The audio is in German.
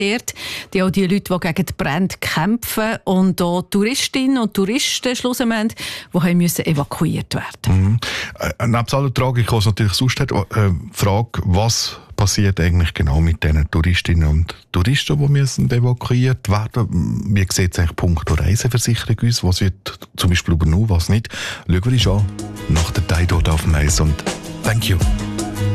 dort. Die auch die Leute, die gegen die Brände kämpfen und auch Touristinnen und Touristen schlussendlich, die müssen evakuiert werden. Neben aller Tragik, was natürlich sonst hat, Frage, was passiert eigentlich genau mit diesen Touristinnen und Touristen, die müssen evakuiert werden? Wie sieht es eigentlich punkto Reiseversicherung aus? Was wird zum Beispiel übernommen, was nicht? Schauen wir uns an nach der Teil dort auf dem Eis und thank you.